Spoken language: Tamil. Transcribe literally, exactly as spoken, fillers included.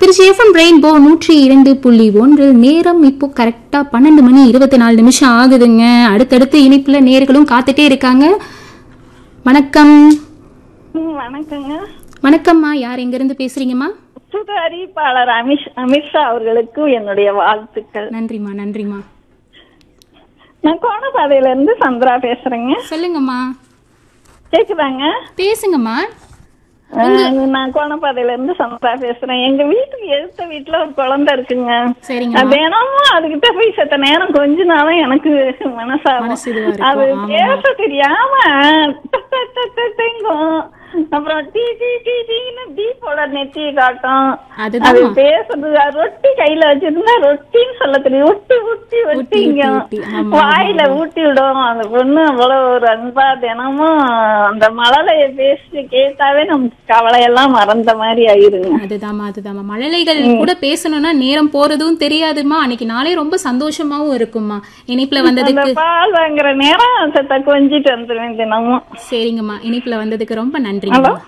திருச்சி எஃப்எம் ரெயின்போ நூற்றி இரண்டு புள்ளி ஒன்று. நேரம் இப்போ கரெக்டா பன்னெண்டு மணி இருபத்தி நாலு நிமிஷம் ஆகுதுங்க. அடுத்தடுத்து இனிப்புல நேர்களும் காத்துட்டே இருக்காங்க. வணக்கம். வணக்கங்க. வணக்கம்மா, யார் எங்க இருந்து பேசுறீங்கம்மா? புது அறிவிப்பாளர் அமிஷ் அமித்ஷா அவர்களுக்கு என்னுடைய வாழ்த்துக்கள். நன்றிம்மா. நன்றிம்மா. நான் கோணப்பாதையில இருந்து சந்திரா பேசுறேங்க. சொல்லுங்கம்மா. கேக்குதாங்க? பேசுங்கம்மா. நான் கோணப்பாதையில இருந்து சந்திரா பேசுறேன். எங்க வீட்டுக்கு எழுத்த வீட்டுல ஒரு குழந்தை இருக்குங்க. சரிங்க. தினமும் அதுகிட்ட போய் செத்த நேரம் கொஞ்ச நாளும் எனக்கு மனசாகும். அது பேச தெரியாம அப்புறம் டீ டீ டீ டீன்னு டீப்போட நெத்தியை காட்டும். அது பேசுறது ரொட்டி கையில வச்சிருந்தா ரொட்டின்னு சொல்ல தெரியும். ஒட்டி ஊட்டி ஒட்டிங்க வாயில ஊட்டி விடும். அந்த பொண்ணு அவ்வளவு ஒரு அன்பா தினமும் அந்த மழலைய பேசி கேட்டாவே நமக்கு கவலையெல்லாம் மறந்த மாதிரி ஆயிருங்க. அதுதாம்மா அதுதாம்மா மழலைகள் கூட பேசணும்னா நேரம் போறதும் தெரியாதுமா. அன்னைக்கு நாளே ரொம்ப சந்தோஷமாவும் இருக்குமா. இனிப்புல வந்ததுக்கு பால் வாங்குற நேரம் செத்த கொஞ்சிட்டு வந்துருவேன் தினமும். சரிங்கம்மா, இனிப்புல வந்ததுக்கு ரொம்ப நன்றி. ஹலோ.